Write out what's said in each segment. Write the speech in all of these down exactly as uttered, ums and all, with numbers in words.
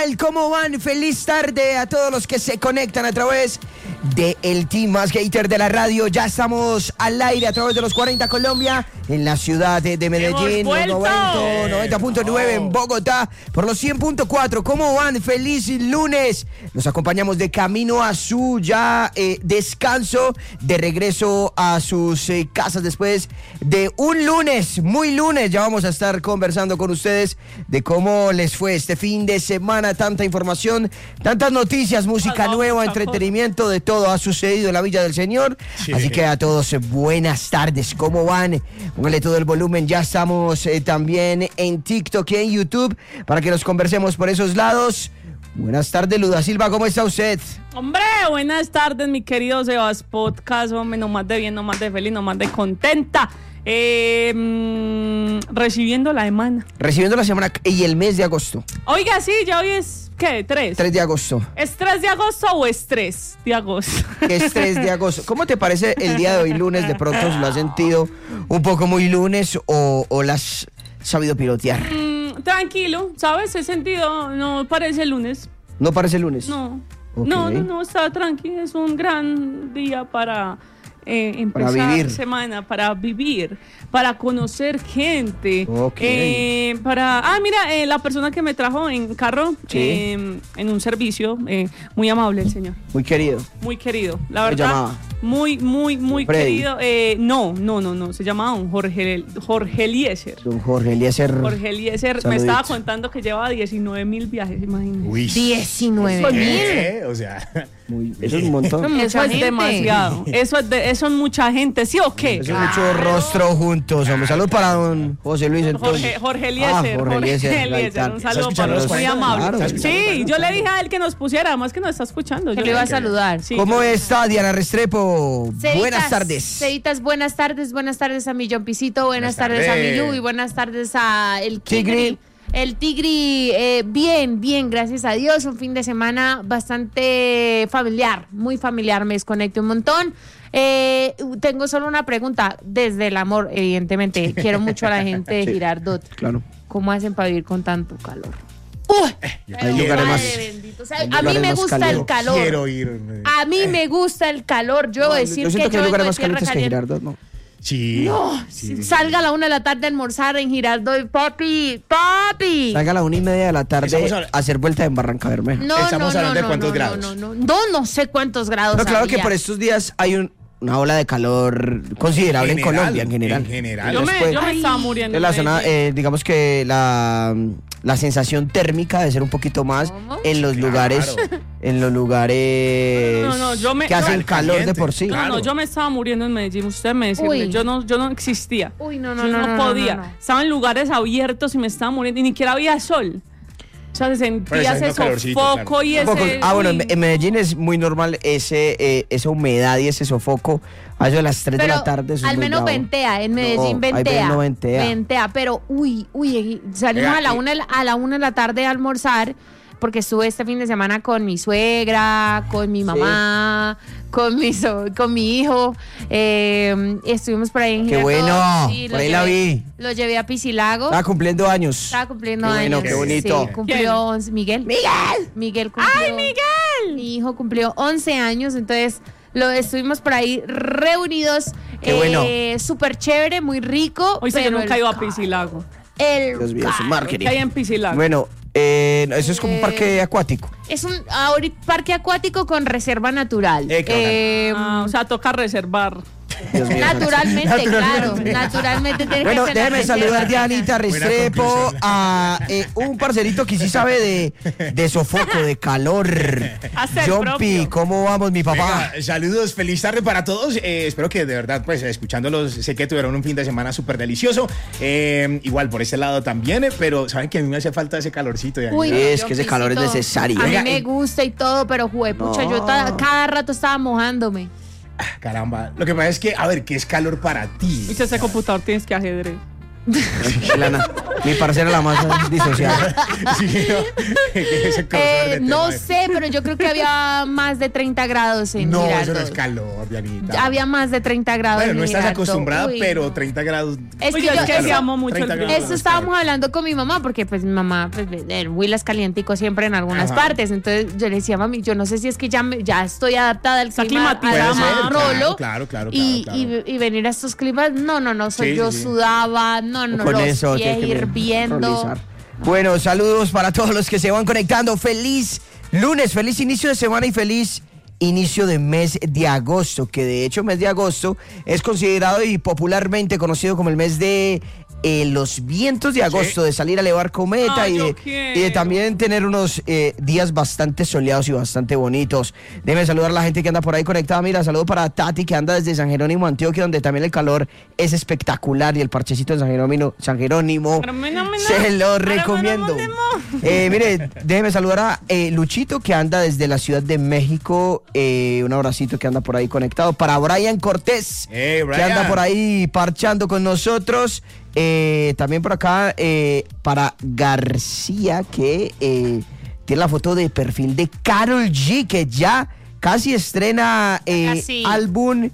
tal? ¿Cómo van? Feliz tarde a todos los que se conectan a través de el team más hater de la radio. Ya estamos al aire a través de los cuarenta Colombia, en la ciudad de, de Medellín, noventa punto nueve en Bogotá, por los cien punto cuatro. ¿Cómo van? Feliz lunes. Nos acompañamos de camino a su ya eh, descanso, de regreso a sus eh, casas después de un lunes, muy lunes. Ya vamos a estar conversando con ustedes de cómo les fue este fin de semana. Tanta información, tantas noticias, música nueva, entretenimiento, de todo ha sucedido en la Villa del Señor. Sí. Así que a todos, buenas tardes. ¿Cómo van? Póngale todo el volumen. Ya estamos eh, también en TikTok y en YouTube para que nos conversemos por esos lados. Buenas tardes, Luda Silva, ¿cómo está usted? Hombre, buenas tardes, mi querido Sebas Podcast. Hombre, no más de bien, no más de feliz, no más de contenta. Eh, mmm, recibiendo la semana. Recibiendo la semana y el mes de agosto. Oiga, sí, ya hoy es, ¿qué? ¿Tres? tres de agosto. ¿Es tres de agosto o es tres de agosto? Es tres de agosto. ¿Cómo te parece el día de hoy, lunes? ¿De pronto lo has sentido un poco muy lunes o, o lo has sabido pilotear? Mm, tranquilo, ¿sabes? He sentido, no parece lunes. ¿No parece lunes? No, okay. no, no, no, está tranquilo. Es un gran día para... Eh, empezar para vivir. semana, para vivir, para conocer gente, okay. eh, para... Ah, mira, eh, la persona que me trajo en carro, sí. eh, en un servicio, eh, muy amable el señor. Muy querido. Muy querido, la verdad. ¿Se llamaba? Muy, muy, muy Freddy. querido. Eh, no, no, no, no, se llamaba don Jorge, Jorge Eliezer. Don Jorge Eliezer. Jorge Eliezer me estaba contando que lleva diecinueve mil viajes, imagínate. Uy. diecinueve mil. O sea, muy, eso es un montón. Eso es gente. demasiado. Eso es, de, eso es mucha gente, ¿sí o qué? Eso es mucho rostro juntos. Hombre, salud para don José Luis entonces. Jorge, Jorge Eliezer. Ah, Jorge Eliezer. Jorge Eliezer. Un saludo para los muy amable. Claro, sí, yo le dije a él que nos pusiera, además que nos está escuchando. Que yo le iba a saludar. Sí, ¿Cómo yo... está Diana Restrepo? Ceditas, buenas tardes. Ceditas, buenas tardes. Buenas tardes a mi John Pisito. Buenas, buenas tardes. tardes a mi Lu y buenas tardes a el Tigri. El Tigri, eh, bien, bien, gracias a Dios. Un fin de semana bastante familiar, muy familiar. Me desconecté un montón. Eh, tengo solo una pregunta, desde el amor, evidentemente. Quiero mucho a la gente de Girardot. Claro. ¿Cómo hacen para vivir con tanto calor? ¡Uy! Hay lugares más, o sea, a mí me gusta el calor. Quiero ir. A mí me gusta el calor. Yo no, decir yo siento que, que hay yo lugares vengo más de tierra calientes que caliente. Girardot, ¿no? Sí. No, sí. Salga a la una de la tarde a almorzar en Girardot, papi, papi. Salga a la una y media de la tarde a hacer vuelta en Barranca Bermeja. No, Estamos no, hablando no, de no, cuántos no, grados. No, no, no, no, no sé cuántos grados. No, claro había. que por estos días hay un, una ola de calor considerable en, general, en Colombia en general. En general. Yo me, Después, yo me estaba muriendo. la zona, eh, digamos que la, la sensación térmica debe ser un poquito más ¿Cómo? en los Claro. lugares, en los lugares No, no, no, yo me- que hacen yo- calor de caliente. por sí. No, Claro. no, yo me estaba muriendo en Medellín. Usted me decía, Uy. yo no, yo no existía. Uy, no, no, yo no, no, no, no, podía. no, no. Estaba en lugares abiertos y me estaba muriendo y ni siquiera había sol. O sea, se sentía Pero está ese haciendo calorcito, sofoco claro. y Un poco- ese... ah, bueno, uy. en, en Medellín es muy normal ese eh, esa humedad y ese sofoco a eso de las tres de Pero la tarde. Eso es al muy menos bravo. ventea, en Medellín No, ahí ventea. no ventea. Ventea, pero uy, uy, salimos Oiga, a la y- una a la una de la tarde a almorzar porque estuve este fin de semana con mi suegra, con mi mamá, con mi so- con mi hijo. Eh, estuvimos por ahí en ¡Qué Girardot. bueno! Sí, Por lo ahí la llevé- vi. Lo llevé a Piscilago. Estaba cumpliendo años. Estaba cumpliendo Qué bueno, años. qué bonito. Sí, cumplió ¿Quién? once. Miguel. ¡Miguel! Miguel cumplió. ¡Ay, Miguel! Mi hijo cumplió once años, entonces lo estuvimos por ahí reunidos. Qué bueno. Súper chévere, muy rico. Hoy sí, yo pero nunca he el ido a ca- Piscilago. El Dios mío, su ca- marketing. ¿Qué hay en Piscilago? Bueno, eh, eso es como un Eh, parque acuático. Es un ahorita, parque acuático con reserva natural. Eh, claro. Eh, Ah, o sea, toca reservar. Dios mío. naturalmente, claro. Naturalmente tiene Bueno, que ser la déjeme reserva. saludar ya a Anita Buena Restrepo, conclusión. a eh, un parcerito que sí sabe de, de sofoco, de calor. Hacer Jumpy, propio. ¿cómo vamos, mi papá? Venga, saludos, feliz tarde para todos. Eh, espero que de verdad, pues escuchándolos, sé que tuvieron un fin de semana súper delicioso. Eh, igual por ese lado también, eh, pero saben que a mí me hace falta ese calorcito. De Uy, Sí, no, es yo que ese calor es pisito. necesario. A mí Venga, me eh. gusta y todo, pero juepucha, No. yo ta- cada rato estaba mojándome. Caramba, lo que pasa es que, a ver, ¿qué es calor para ti? Y si ese computador tienes que ajedrez. Lana, Mi parcera la más disociada. Sí, no, ese crossover de Eh, no tema. sé, pero yo creo que había más de treinta grados en No, Girardot. eso no es calor, Dianita. Había más de treinta grados Bueno, no en estás Girardot. acostumbrada, Uy, pero no. treinta grados. Es Uy, que yo yo, es que eso, amo mucho el treinta frío. grados. eso estábamos hablando con mi mamá, porque pues mi mamá, pues el Huila es calientico siempre en algunas Ajá. partes. Entonces yo le decía, mami, yo no sé si es que ya, me- ya estoy adaptada al Está clima, climatizada, al Puede clima ser, rolo. claro, claro, claro, y, claro, y- y venir a estos climas, no, no, no, soy Sí, yo sí, sí. sudaba, no, no, Con los eso pies tienes que hirviendo. rolizar. Bueno, saludos para todos los que se van conectando. Feliz lunes, feliz inicio de semana y feliz inicio de mes de agosto, que de hecho mes de agosto es considerado y popularmente conocido como el mes de eh, los vientos de agosto, Sí. de salir a elevar cometa Ah, y, yo de, quiero. y de también tener unos eh, días bastante soleados y bastante bonitos. Déjenme saludar a la gente que anda por ahí conectada. Mira, saludo para Tati, que anda desde San Jerónimo, Antioquia, donde también el calor es espectacular y el parchecito de San Jerónimo, San Jerónimo Pero me no, me no. se lo Ahora me recomiendo. no, me no. Eh, mire, déjeme saludar a eh, Luchito, que anda desde la Ciudad de México. Eh, un abracito que anda por ahí conectado. Para Brian Cortés, Hey, que Brian. anda por ahí parchando con nosotros. Eh, también por acá eh, para García, que eh, tiene la foto de perfil de Karol G, que ya casi estrena eh, Casi. álbum.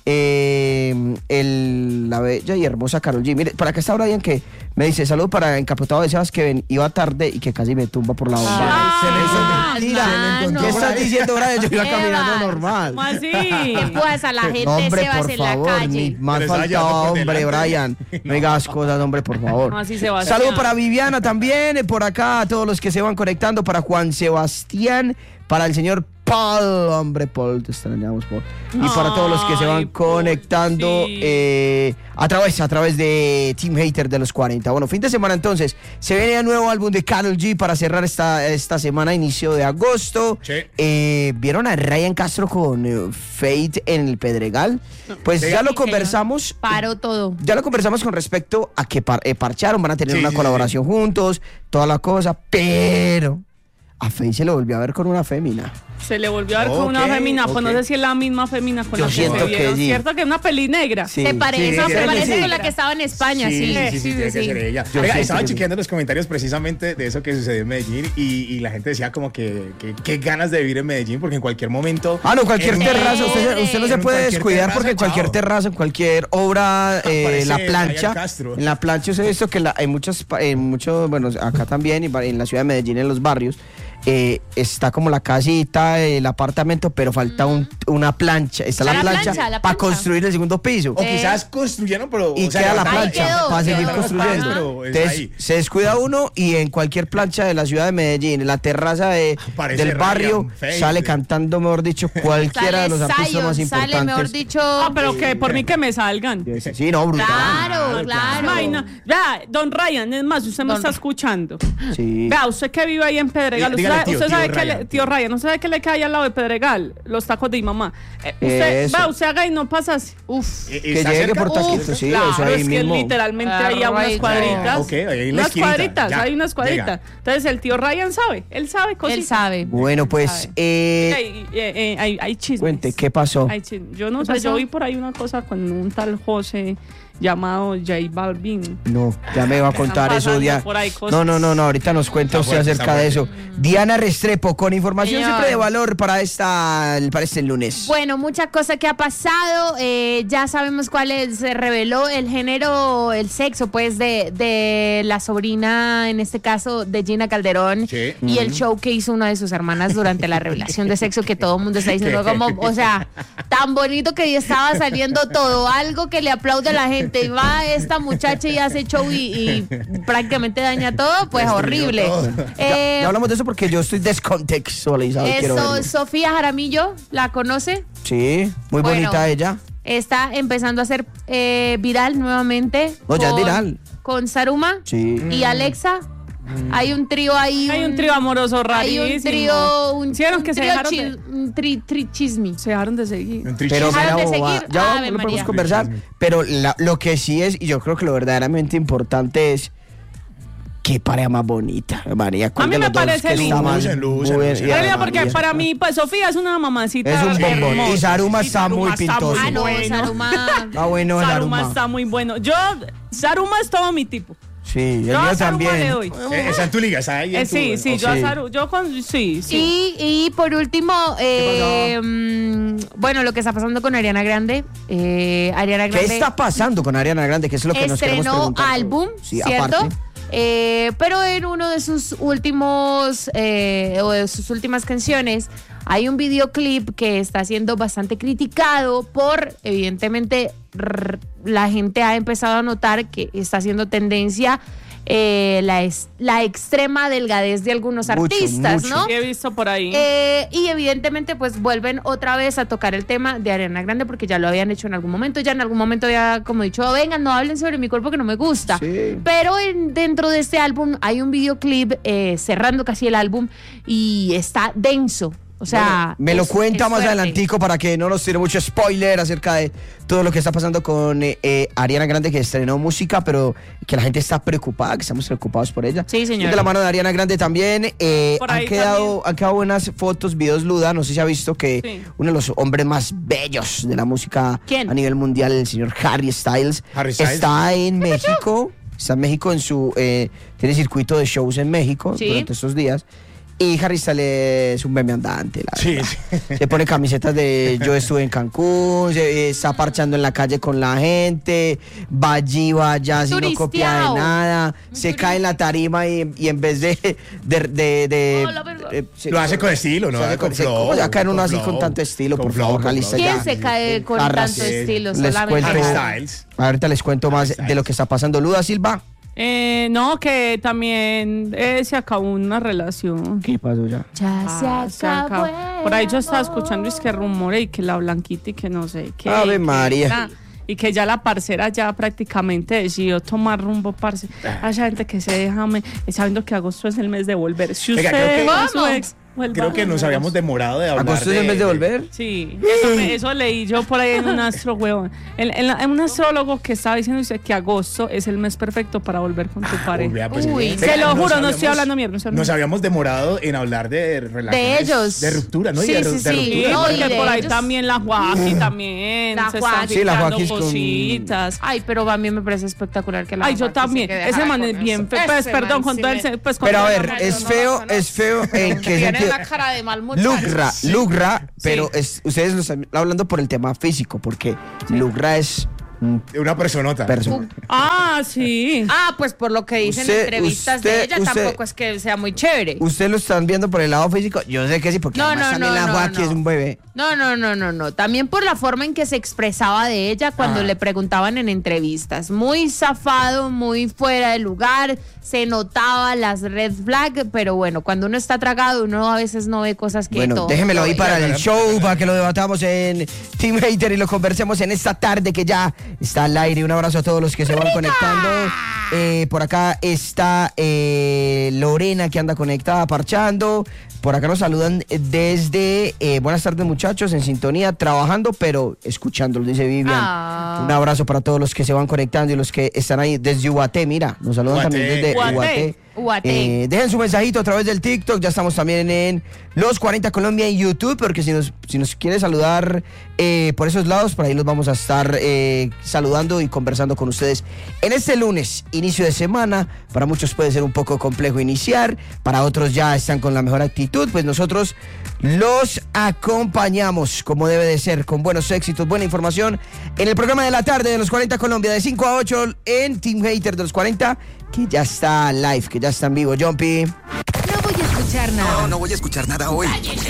Eh, el, la bella y hermosa Karol G. Mire, para acá está Brian, que me dice: saludo para Encapotado de Sebas, que ven, iba tarde y que casi me tumba por la bomba. Ah, se le Ah, encontró- se le encontró ¿Qué por estás ahí. diciendo, Brian? Yo iba Sebas. caminando normal. ¿Cómo así? ¿Qué puedas a la gente, No, hombre, Sebas, por en favor, la ni calle? más Pero estaba faltaba, llevando por hombre, delante. Brian. No digas cosas, hombre, por favor. No, así Sebastián. Saludos para Viviana también, eh, por acá, a todos los que se van conectando, para Juan Sebastián, para el señor Paul, hombre, Paul, te extrañamos, Paul. Y para todos los que se van Ay, conectando sí. eh, a través, a través de Team Hater de los cuarenta. Bueno, fin de semana entonces, se viene el nuevo álbum de Karol G para cerrar esta, esta semana, inicio de agosto. Sí. Eh, ¿Vieron a Ryan Castro con eh, Fate en el Pedregal? Pues Sí. ya lo Sí, señor. conversamos. Paró todo. Ya lo conversamos con respecto a que par- eh, parcharon, van a tener Sí, una sí, colaboración juntos, toda la cosa, pero a Faye se lo volvió a ver con una fémina. Se le volvió a ver con una Ok, femina, pues no ok. sé si es la misma femina con Yo la que siento se que vieron, sí. ¿cierto? Que es una peli negra. Sí, Se parece, sí, se creo que parece sí. con la que estaba en España, sí. Sí, sí, sí, Sí, tiene sí, que sí. ser ella. Yo Oiga, siento estaba que sí. chequeando los comentarios precisamente de eso que sucedió en Medellín y, y la gente decía como que, que qué ganas de vivir en Medellín porque en cualquier momento... Ah, no, cualquier en- terraza, usted, usted no se en puede cualquier descuidar terraza, porque en cualquier chao. terraza, en cualquier obra, eh, Aparece la Brian plancha, Castro. en la plancha se ha visto que la, hay muchos, pa- en muchos, bueno, acá también, y va- en la ciudad de Medellín, en los barrios, eh, está como la casita, el apartamento, pero falta un- una plancha, está Está la, la plancha, plancha, la para plancha. construir el segundo piso. O quizás construyeron, pero... Y o sea, queda la levantaron- plancha quedó, para seguir quedó. construyendo. Pero es Entonces, ahí. se descuida uno y en cualquier plancha de la ciudad de Medellín, en la terraza de, Aparece del barrio, Ryan Fate. sale cantando, mejor dicho, cualquiera de los Sale artistas más Zion, importantes. sale, mejor dicho. Ah, pero que por mí que me salgan. Sí, no, brutal. Claro, claro. Vaina. Vea, don Ryan, es más, usted me Don- está escuchando. Sí. Vea, usted que vive ahí en Pedregal, Dí- usted, dígale, sabe- tío, usted tío sabe que Ryan, le, tío. tío Ryan, ¿no sabe que le cae al lado de Pedregal? Los tacos de mi mamá. Eh, usted, Eso. vea, usted haga y no pasa así. Uf. Eh, Que ¿está llegue cerca? por taquito, Uf, sí, Claro, eso ahí es que mismo. literalmente hay a unas Right. cuadritas. Ok, ahí en la unas esquinita, cuadritas, ya, hay unas cuadritas. llega. Entonces el tío Ryan sabe, él sabe cositas. Él sabe. Bueno, pues, Sabe. eh, Hay, eh, eh, hay, hay chismes. cuente, ¿qué pasó? Hay chismes. Yo no ¿Qué sé, pasó? yo vi por ahí una cosa con un tal José llamado J Balvin. No, ya me va a contar Están eso, pasando Diana. por ahí cosas. No, no, no, no, ahorita nos cuenta Está usted fuerte, acerca está de eso. fuerte. Diana Restrepo, con información Señor. siempre de valor para, esta, para este lunes. Bueno, mucha cosa que ha pasado. eh, ya sabemos cuál es, se reveló el género, el sexo, pues, de, de la sobrina, en este caso, de Gina Calderón. Sí. Y el show que hizo una de sus hermanas durante la revelación de sexo, que todo el mundo está diciendo como, o sea, tan bonito que estaba saliendo todo, algo que le aplaude a la gente. Y va esta muchacha y hace show y, y prácticamente daña todo, pues Destruyó horrible. todo. Eh, Ya hablamos de eso porque yo estoy descontextualizado. y quiero eso, verlo. Sofía Jaramillo, ¿la conoce? Sí, muy Bueno. bonita ella. Está empezando a ser eh, viral nuevamente. No, ya es viral. Con Saruma Sí. y Alexa. Hay un trío ahí. Hay un trío amoroso Hay rarísimo. un trío. Un, Hicieron un que se trío dejaron chi- de- un tri, tri chismi. Se dejaron de seguir. Un trichis. Pero Dejaron mira, de boba, seguir. ya Ave lo podemos María. conversar. Pero la- lo que sí es, y yo creo que lo verdaderamente importante es qué pareja más bonita, María. ¿Cuál A mí de me los dos parece que está lindo. más Lucen, lucen, buena? lucen. Y a Realidad, porque María. para mí, pues Sofía es una mamacita. Es un bombón. hermosa. Y Saruma Y está Saruma muy está pintoso. Ah, no, muy bueno. Saruma. Ah, bueno, Saruma Saruma. está muy bueno. Yo, Saruma es todo mi tipo. Sí, el Yo mío a Saru también. le doy. Eh, Está en tu liga, está ahí en Eh, tu- sí, sí, oh, yo sí. a Saru, yo con, sí, sí. Y, y por último, eh, mm, bueno, lo que está pasando con Ariana Grande. Eh, Ariana ¿Qué Grande está pasando con Ariana Grande? Que es lo que nos queremos estrenó preguntar. álbum, Sí, ¿cierto? aparte. Eh, pero en uno de sus últimos eh, o de sus últimas canciones hay un videoclip que está siendo bastante criticado por, evidentemente, rr, la gente ha empezado a notar que está haciendo tendencia eh, la, es- la extrema delgadez de algunos Mucho, artistas, mucho. ¿no? Sí, he visto por ahí. Eh, y evidentemente pues vuelven otra vez a tocar el tema de Ariana Grande porque ya lo habían hecho en algún momento, ya en algún momento había como dicho, "Oh, vengan, no hablen sobre mi cuerpo que no me gusta". Sí. Pero en- dentro de este álbum hay un videoclip eh, cerrando casi el álbum y está denso. O sea, Me lo es- cuenta es más fuerte. adelantico para que no nos tire mucho spoiler acerca de todo lo que está pasando con eh, eh, Ariana Grande, que estrenó música, pero que la gente está preocupada, que estamos preocupados por ella. Sí, señor. De la mano de Ariana Grande también eh, Por han, ahí quedado, también. han quedado buenas fotos, videos Luda. No sé si ha visto que Sí. uno de los hombres más bellos de la música ¿Quién? a nivel mundial, el señor Harry Styles, Harry Styles. está en México. Está en México en su eh, tiene circuito de shows en México Sí. durante estos días. Y Harry Styles es un meme andante, la Sí, verdad. sí. Se pone camisetas de yo estuve en Cancún, se, eh, está parchando en la calle con la gente, va allí, va allá, si no copia Turisteado. de nada, Un se turista. cae en la tarima y, y en vez de... de, de, de- Oh, la verga. eh, se- Lo hace con estilo, ¿no? se hace Con se- flow, ¿Cómo se va a caer uno con así flow, con tanto estilo, con por flow, favor, con Harry flow. Styles? ¿Quién Ya. se cae con Arras- tanto sí. estilo? Les Solamente cuento- Harry Harry. Styles. Ahorita les cuento más Styles. de lo que está pasando. Luda Silva. Eh, no, que también eh, se acabó una relación. ¿Qué pasó ya? Ya Ah, se acabó. el Por ahí yo estaba escuchando amor. es que rumores y que la blanquita y que no sé qué. Ave y que María. ta- Y que ya la parcera ya prácticamente decidió tomar rumbo, parce. Hay gente que se deja, me- sabiendo que agosto es el mes de volver. Si Oiga, usted creo que- es su ¿Cómo? ex, vuelva Creo que en nos agosto. habíamos demorado de hablar ¿Agosto es en vez de volver? Sí, eso, me- eso leí yo por ahí en un astro, huevón. En, en la- en un astrólogo que estaba diciendo dice que agosto es el mes perfecto para volver con tu pareja. Uy, vea, pues, Uy, venga, se lo nos juro, no habíamos- estoy hablando mierda. no estoy hablando Nos mierda. habíamos demorado en hablar de relaciones. ellos. De ruptura, ¿no? Y Sí, de, sí, de sí. Sí, ruptura. No, y porque de por ahí ellos- también la Joaquín también La se Joaquín. están Sí, la filtrando Joaquín con- cositas. Ay, pero a mí me parece espectacular que la Ay, yo Joaquín se también. quede Ese dejada man con es bien eso. feo. Pues Ese perdón, man con sí todo el... me- se- Pues, con Pero a todo el ver, amor, es no, feo, no, no. es feo en qué Tiene sentido. una cara de mal muchacho. Lugra, Sí. Lugra, pero es, ustedes lo están hablando por el tema físico, porque Lugra es un Una personota. persona. Ah, sí. Ah, pues por lo que dicen Usted- entrevistas de usted- ella, usted- tampoco es que sea muy chévere. Ustedes lo están viendo por el lado físico, yo sé que sí, porque No, además no, también no, la no, Joaquín no. es un bebé. No, no, no, no, no. También por la forma en que se expresaba de ella cuando Ah. le preguntaban en entrevistas. Muy zafado, muy fuera de lugar. Se notaba las red flag, pero bueno, cuando uno está tragado, uno a veces no ve cosas que Bueno, todo. déjenmelo ahí para el Claro. show, para que lo debatamos en Team Hater y lo conversemos en esta tarde que ya está al aire. Un abrazo a todos los que se van conectando. Eh, por acá está eh, Lorena que anda conectada, parchando. Por acá nos saludan desde, eh, buenas tardes muchachos, en sintonía, trabajando, pero escuchándolo, dice Vivian. Ah. Un abrazo para todos los que se van conectando y los que están ahí desde Ubaté, mira, nos saludan Ubaté. también desde Ubaté. Ubaté. Ubaté. Eh, dejen su mensajito a través del TikTok, ya estamos también en Los cuarenta Colombia en YouTube, porque si nos, si nos quiere saludar eh, por esos lados, por ahí los vamos a estar eh, saludando y conversando con ustedes en este lunes, inicio de semana. Para muchos puede ser un poco complejo iniciar, para otros ya están con la mejor actitud, pues nosotros los acompañamos como debe de ser, con buenos éxitos, buena información, en el programa de la tarde de Los cuarenta Colombia, de cinco a ocho en Team Hater de Los cuarenta, que ya está live, que ya está en vivo, Jumpy. No voy a escuchar nada. No, no voy a escuchar nada hoy.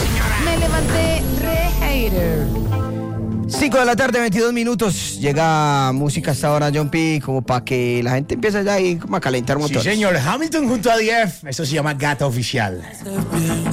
Me levanté re hater. cinco de la tarde, veintidós minutos. Llega música hasta ahora, Jumpy, como para que la gente empiece ya ahí como a calentar Sí, motores. señor. Hamilton junto a D F. Eso se llama Gata Oficial.